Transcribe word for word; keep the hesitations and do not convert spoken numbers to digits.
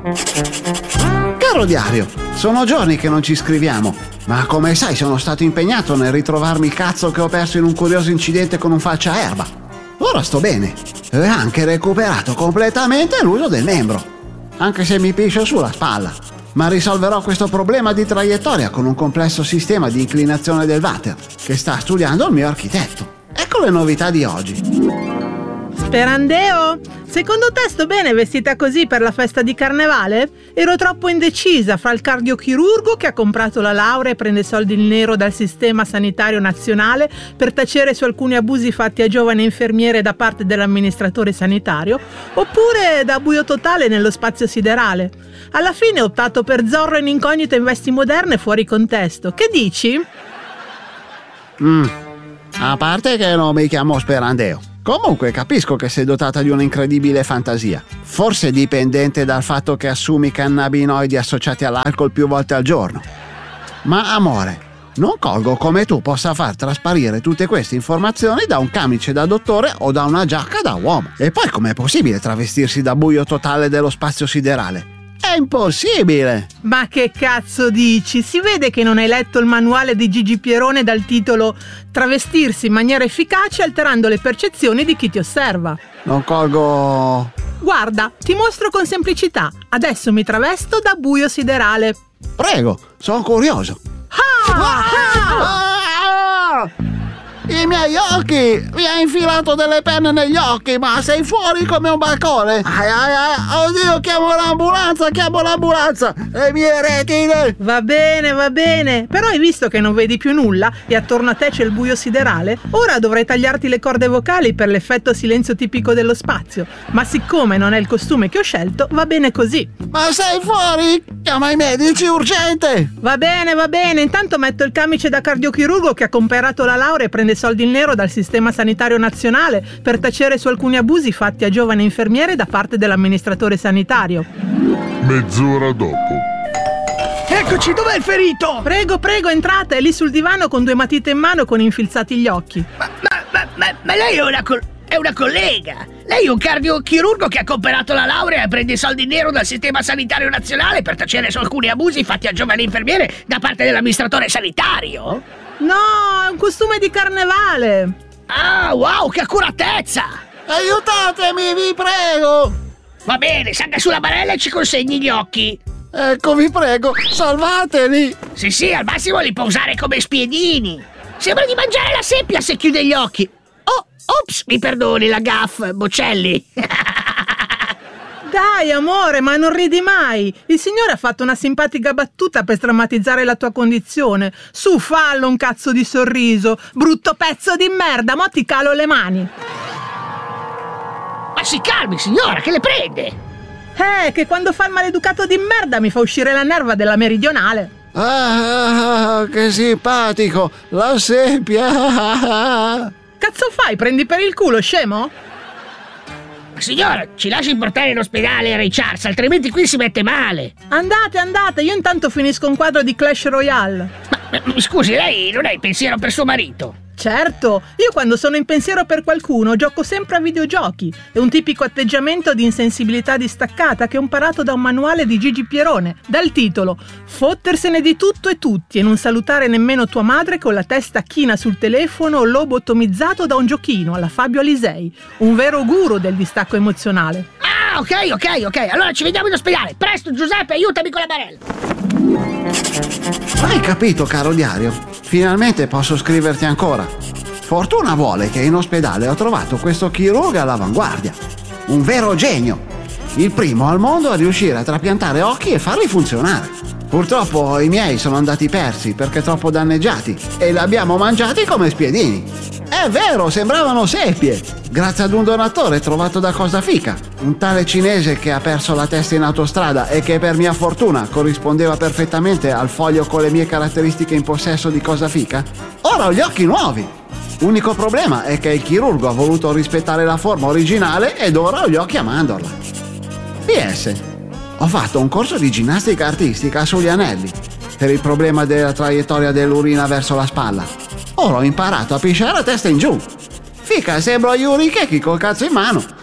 Caro diario, sono giorni che non ci scriviamo, ma come sai sono stato impegnato nel ritrovarmi il cazzo che ho perso in un curioso incidente con un falciaerba. Ora sto bene e ho anche recuperato completamente l'uso del membro, anche se mi piscio sulla spalla. Ma risolverò questo problema di traiettoria con un complesso sistema di inclinazione del water che sta studiando il mio architetto. Ecco le novità di oggi. Sperandeo, secondo te sto bene vestita così per la festa di carnevale? Ero troppo indecisa fra il cardiochirurgo che ha comprato la laurea e prende soldi in nero dal sistema sanitario nazionale per tacere su alcuni abusi fatti a giovani infermiere da parte dell'amministratore sanitario, oppure da buio totale nello spazio siderale. Alla fine ho optato per Zorro in incognito in vesti moderne fuori contesto. Che dici? Mm. A parte che non mi chiamo Sperandeo. Comunque capisco che sei dotata di un'incredibile fantasia, forse dipendente dal fatto che assumi cannabinoidi associati all'alcol più volte al giorno. Ma amore, non colgo come tu possa far trasparire tutte queste informazioni da un camice da dottore o da una giacca da uomo. E poi com'è possibile travestirsi da buio totale dello spazio siderale? È impossibile! Ma che cazzo dici? Si vede che non hai letto il manuale di Gigi Pierone dal titolo Travestirsi in maniera efficace alterando le percezioni di chi ti osserva. Non colgo... Guarda, ti mostro con semplicità. Adesso mi travesto da buio siderale. Prego, sono curioso. Ah! Ah! Ah! I miei occhi! Mi hai infilato delle penne negli occhi, ma sei fuori come un balcone! Ai ai ai! Oddio, chiamo l'ambulanza, chiamo l'ambulanza! Le mie retine! Va bene, va bene! Però hai visto che non vedi più nulla e attorno a te c'è il buio siderale? Ora dovrai tagliarti le corde vocali per l'effetto silenzio tipico dello spazio. Ma siccome non è il costume che ho scelto, va bene così. Ma sei fuori? Chiama i medici, urgente! Va bene, va bene! Intanto metto il camice da cardiochirurgo che ha comprato la laurea e prende soldi in nero dal sistema sanitario nazionale per tacere su alcuni abusi fatti a giovani infermiere da parte dell'amministratore sanitario. Mezz'ora dopo. Eccoci, dov'è il ferito? Prego, prego, entrate, è lì sul divano con due matite in mano con infilzati gli occhi. Ma, ma, ma, ma, ma lei è una, col- è una collega. Lei è un cardiochirurgo che ha comprato la laurea e prende soldi in nero dal sistema sanitario nazionale per tacere su alcuni abusi fatti a giovani infermiere da parte dell'amministratore sanitario? No, è un costume di carnevale. Ah, wow, che accuratezza! Aiutatemi, vi prego! Va bene, salga sulla barella e ci consegni gli occhi. Ecco, vi prego, salvateli! Sì, sì, al massimo li può usare come spiedini. Sembra di mangiare la seppia se chiude gli occhi. Oh, ops, mi perdoni la gaff, Bocelli. Dai, amore, ma non ridi mai. Il signore ha fatto una simpatica battuta per strammatizzare la tua condizione. Su, fallo un cazzo di sorriso. Brutto pezzo di merda, mo ti calo le mani. Ma si calmi, signora, che le prende? Eh, che quando fa il maleducato di merda mi fa uscire la nerva della meridionale. Ah, che simpatico, la seppia. Cazzo fai, prendi per il culo, scemo? Signora, ci lasci portare in ospedale Ray Charles, altrimenti qui si mette male. Andate, andate, io intanto finisco un quadro di Clash Royale. Ma, ma scusi, lei non ha il pensiero per suo marito? Certo, io quando sono in pensiero per qualcuno gioco sempre a videogiochi. È un tipico atteggiamento di insensibilità distaccata che ho imparato da un manuale di Gigi Pierone, dal titolo Fottersene di tutto e tutti e non salutare nemmeno tua madre con la testa china sul telefono o lobotomizzato da un giochino alla Fabio Alisei, un vero guru del distacco emozionale. Ah, ok, ok, ok, allora ci vediamo in ospedale. Presto, Giuseppe, aiutami con la barella. Hai capito, caro diario? Finalmente posso scriverti ancora. Fortuna vuole che in ospedale ho trovato questo chirurgo all'avanguardia. Un vero genio. Il primo al mondo a riuscire a trapiantare occhi e farli funzionare. Purtroppo i miei sono andati persi perché troppo danneggiati e li abbiamo mangiati come spiedini. È vero, sembravano seppie. Grazie ad un donatore trovato da Cosa Fica, un tale cinese che ha perso la testa in autostrada e che per mia fortuna corrispondeva perfettamente al foglio con le mie caratteristiche in possesso di Cosa Fica. Ora ho gli occhi nuovi. Unico problema è che il chirurgo ha voluto rispettare la forma originale ed ora ho gli occhi a mandorla. P S. Ho fatto un corso di ginnastica artistica sugli anelli per il problema della traiettoria dell'urina verso la spalla. Ora ho imparato a pisciare a testa in giù. Fica, sembro Yuri Keki col cazzo in mano.